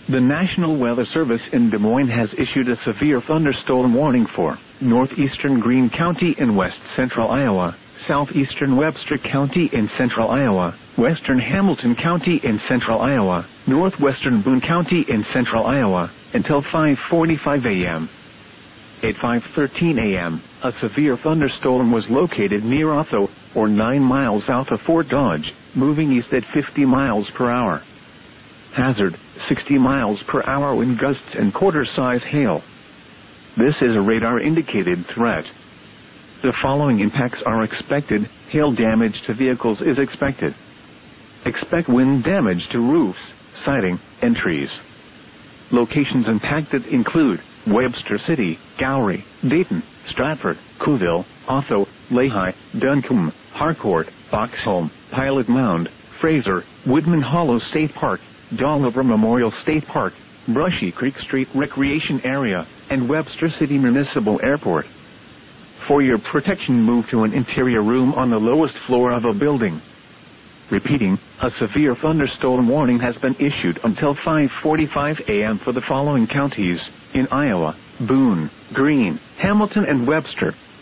The National Weather Service in Des Moines has issued a severe thunderstorm warning for northeastern Greene County in west central Iowa, southeastern Webster County in central Iowa, western Hamilton County in central Iowa, northwestern Boone County in central Iowa, until 5:45 a.m. At 5:13 a.m., a severe thunderstorm was located near Otho, or 9 miles south of Fort Dodge, moving east at 50 miles per hour. Hazard, 60 miles per hour wind gusts and quarter-size hail. This is a radar-indicated threat. The following impacts are expected. Hail damage to vehicles is expected. Expect wind damage to roofs, siding, and trees. Locations impacted include Webster City, Gowrie, Dayton, Stratford, Couville, Otho, Lehi, Duncombe, Harcourt, Boxholm, Pilot Mound, Fraser, Woodman Hollow State Park, Dolliver Memorial State Park, Brushy Creek Street Recreation Area, and Webster City Municipal Airport. For your protection, move to an interior room on the lowest floor of a building. Repeating, a severe thunderstorm warning has been issued until 5:45 a.m. for the following counties in Iowa: Boone, Greene, Hamilton, and Webster.